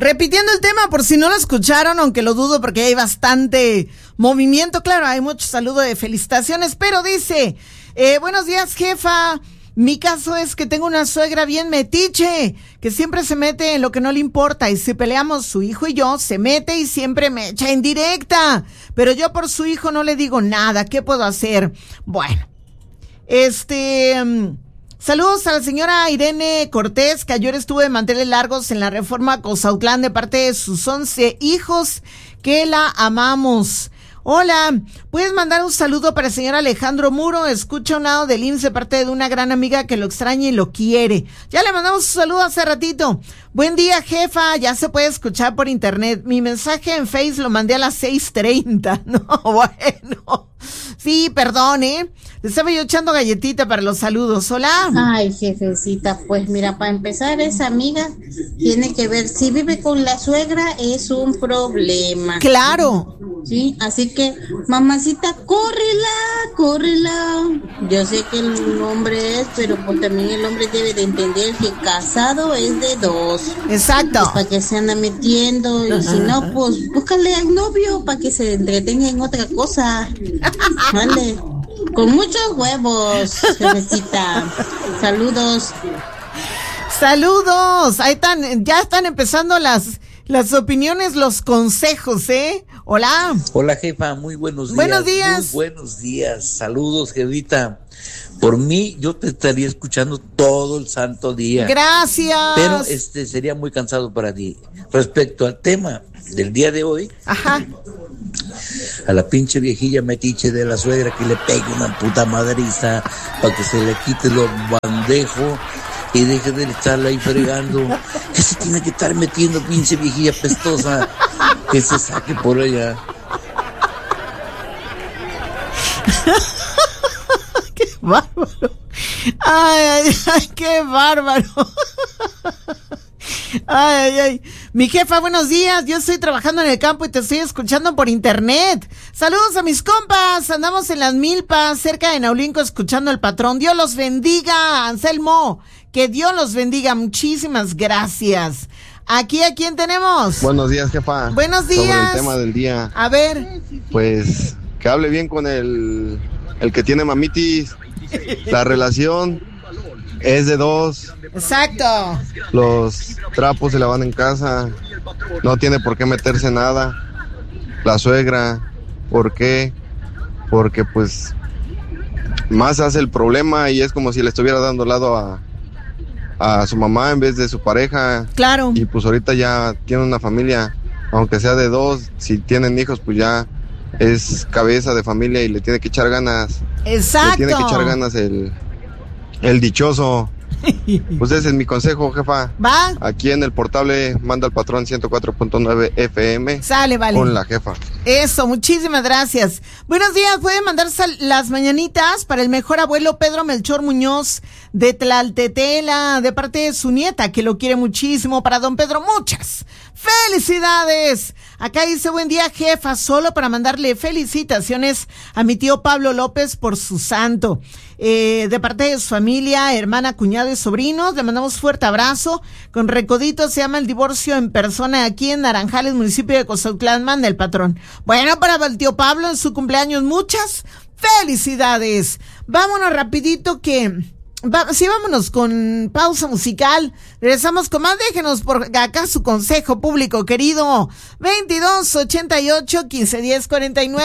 Repitiendo el tema, por si no lo escucharon, aunque lo dudo porque hay bastante movimiento. Claro, hay mucho saludo de felicitaciones, pero dice, buenos días, jefa. Mi caso es que tengo una suegra bien metiche, que siempre se mete en lo que no le importa, y si peleamos su hijo y yo, se mete y siempre me echa en directa, pero yo por su hijo no le digo nada. ¿Qué puedo hacer? Bueno, saludos a la señora Irene Cortés, que ayer estuvo de manteles largos en la Reforma Cozautlán de parte de sus 11 hijos, que la amamos. Hola, ¿puedes mandar un saludo para el señor Alejandro Muro? Escucha un lado del IMSS de parte de una gran amiga que lo extraña y lo quiere. Ya le mandamos un saludo hace ratito. Buen día, jefa, ya se puede escuchar por internet. Mi mensaje en Face lo mandé a las 6:30. No, bueno. Sí, perdón, Le estaba yo echando galletita para los saludos. Hola. Ay, jefecita, pues mira, para empezar, esa amiga tiene que ver, si vive con la suegra es un problema. Claro. Sí, así que, mamacita, córrela. Yo sé que el hombre es, pero pues también el hombre debe de entender que casado es de dos. Exacto. Pues para que se anda metiendo, y si no, pues búscale al novio para que se entretenga en otra cosa. Vale. Con muchos huevos, jefecita. Saludos. Ahí están, ya están empezando las opiniones, los consejos, Hola. Hola, jefa, muy buenos días. Buenos días. Muy buenos días. Saludos, jefita. Por mí, yo te estaría escuchando todo el santo día. Gracias. Pero sería muy cansado para ti. Respecto al tema del día de hoy. Ajá. A la pinche viejilla metiche de la suegra que le pegue una puta madriza para que se le quite los bandejos y deje de estarla ahí fregando. ¿Qué se tiene que estar metiendo, pinche viejilla pestosa? Que se saque por allá. ¡Qué bárbaro! ¡Ay, qué bárbaro! Ay. Mi jefa, buenos días. Yo estoy trabajando en el campo y te estoy escuchando por internet. Saludos a mis compas. Andamos en Las Milpas, cerca de Naulinco, escuchando al patrón. Dios los bendiga, Anselmo. Que Dios los bendiga. Muchísimas gracias. Aquí, ¿a quién tenemos? Buenos días, jefa. Buenos días. Sobre el tema del día. A ver. Pues, que hable bien con el que tiene mamitis. La relación es de dos. Exacto. Los trapos se lavan en casa. No tiene por qué meterse nada. La suegra, ¿por qué? Porque pues más hace el problema y es como si le estuviera dando lado a su mamá en vez de su pareja. Claro. Y pues ahorita ya tiene una familia, aunque sea de dos. Si tienen hijos, pues ya es cabeza de familia y le tiene que echar ganas. Exacto. Le tiene que echar ganas el dichoso. Pues ese es mi consejo, jefa. Va. Aquí en el portable manda al patrón 104.9 FM. Sale, vale. Con la jefa. Eso, muchísimas gracias. Buenos días, pueden mandar las mañanitas para el mejor abuelo Pedro Melchor Muñoz de Tlaltetela, de parte de su nieta, que lo quiere muchísimo. Para don Pedro, muchas felicidades. Acá dice, buen día, jefa, solo para mandarle felicitaciones a mi tío Pablo López por su santo. De parte de su familia, hermana, cuñado y sobrinos, le mandamos fuerte abrazo. Con recodito se llama el divorcio en persona aquí en Naranjales, municipio de Cozautlán, manda el patrón. Bueno, para el tío Pablo en su cumpleaños, muchas felicidades. Vámonos rapidito vámonos con pausa musical. Regresamos con más. Déjenos por acá su consejo público, querido. 2288 1510 49.